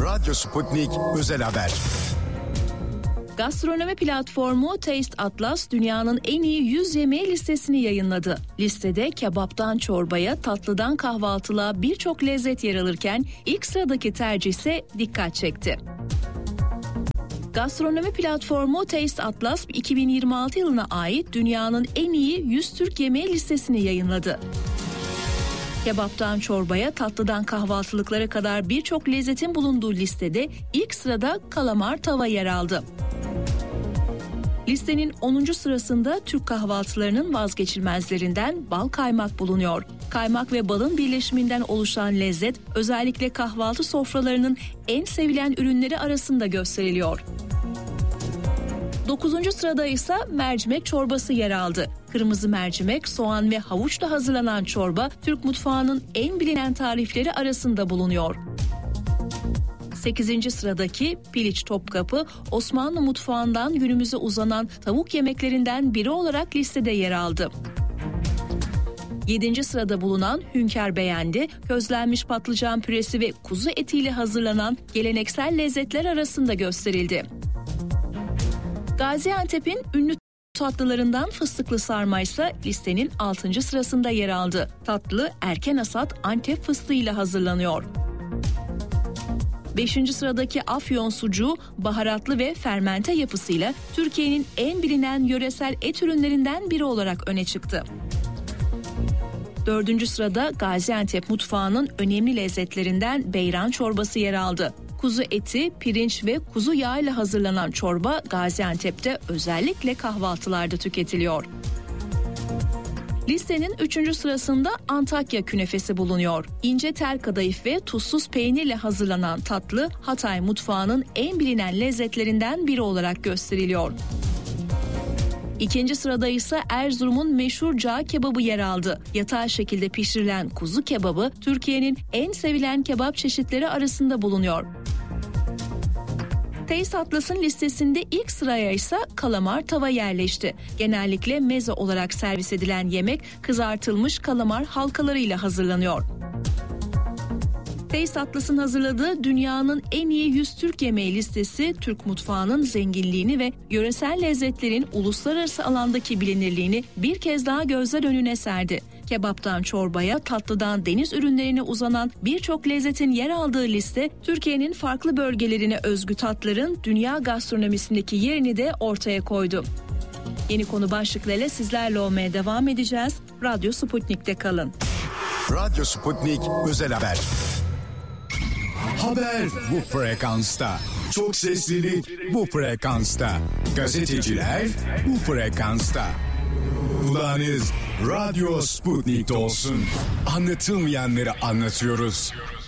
Radyo Sputnik Özel Haber. Gastronomi platformu Taste Atlas dünyanın en iyi 100 yemeği listesini yayınladı. Listede kebaptan çorbaya, tatlıdan kahvaltılığa birçok lezzet yer alırken ilk sıradaki tercih ise dikkat çekti. Gastronomi platformu Taste Atlas 2026 yılına ait dünyanın en iyi 100 Türk yemeği listesini yayınladı. Kebaptan çorbaya, tatlıdan kahvaltılıklara kadar birçok lezzetin bulunduğu listede ilk sırada kalamar tava yer aldı. Listenin 10. sırasında Türk kahvaltılarının vazgeçilmezlerinden bal kaymak bulunuyor. Kaymak ve balın birleşiminden oluşan lezzet özellikle kahvaltı sofralarının en sevilen ürünleri arasında gösteriliyor. 9. sırada ise mercimek çorbası yer aldı. Kırmızı mercimek, soğan ve havuçla hazırlanan çorba Türk mutfağının en bilinen tarifleri arasında bulunuyor. 8. sıradaki piliç Topkapı, Osmanlı mutfağından günümüze uzanan tavuk yemeklerinden biri olarak listede yer aldı. 7. sırada bulunan Hünkar Beğendi, közlenmiş patlıcan püresi ve kuzu etiyle hazırlanan geleneksel lezzetler arasında gösterildi. Gaziantep'in ünlü tatlılarından fıstıklı sarma ise listenin 6. sırasında yer aldı. Tatlı erken hasat Antep fıstığıyla hazırlanıyor. 5. sıradaki Afyon sucuğu baharatlı ve fermente yapısıyla Türkiye'nin en bilinen yöresel et ürünlerinden biri olarak öne çıktı. 4. sırada Gaziantep mutfağının önemli lezzetlerinden beyran çorbası yer aldı. Kuzu eti, pirinç ve kuzu yağı ile hazırlanan çorba Gaziantep'te özellikle kahvaltılarda tüketiliyor. Listenin 3. sırasında Antakya künefesi bulunuyor. İnce tel kadayıf ve tuzsuz peynirle hazırlanan tatlı Hatay mutfağının en bilinen lezzetlerinden biri olarak gösteriliyor. 2. sırada ise Erzurum'un meşhur cağ kebabı yer aldı. Yatay şekilde pişirilen kuzu kebabı Türkiye'nin en sevilen kebap çeşitleri arasında bulunuyor. Taste Atlas'ın listesinde ilk sıraya ise kalamar tava yerleşti. Genellikle meze olarak servis edilen yemek kızartılmış kalamar halkalarıyla hazırlanıyor. Taste Atlas'ın hazırladığı dünyanın en iyi 100 Türk yemeği listesi Türk mutfağının zenginliğini ve yöresel lezzetlerin uluslararası alandaki bilinirliğini bir kez daha gözler önüne serdi. Kebaptan çorbaya, tatlıdan deniz ürünlerine uzanan birçok lezzetin yer aldığı liste, Türkiye'nin farklı bölgelerine özgü tatların dünya gastronomisindeki yerini de ortaya koydu. Yeni konu başlıklarıyla sizlerle olmaya devam edeceğiz. Radyo Sputnik'te kalın. Radyo Sputnik Özel Haber. Haber bu frekansta. Çok seslilik bu frekansta. Gazeteciler bu frekansta. Kulağınız Radyo Sputnik'te olsun. Anlatılmayanları anlatıyoruz.